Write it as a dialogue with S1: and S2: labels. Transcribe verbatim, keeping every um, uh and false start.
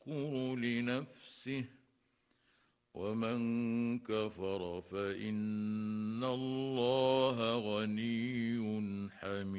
S1: يمكر لنفسه ومن كفر فإن الله غني حميد